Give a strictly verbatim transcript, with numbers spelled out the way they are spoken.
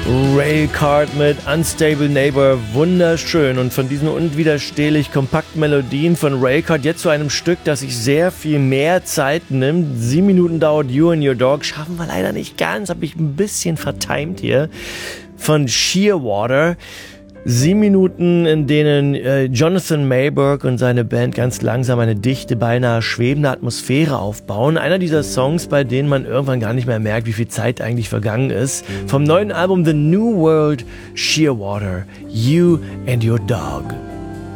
Railcard mit Unstable Neighbor, wunderschön. Und von diesen unwiderstehlich kompakten Melodien von Railcard jetzt zu einem Stück, das sich sehr viel mehr Zeit nimmt. Sieben Minuten dauert You and Your Dog, schaffen wir leider nicht ganz, habe ich ein bisschen vertimt hier. Von Shearwater. Sieben Minuten, in denen äh, Jonathan Mayberg und seine Band ganz langsam eine dichte, beinahe schwebende Atmosphäre aufbauen. Einer dieser Songs, bei denen man irgendwann gar nicht mehr merkt, wie viel Zeit eigentlich vergangen ist. Vom neuen Album The New World, Shearwater, You and Your Dog.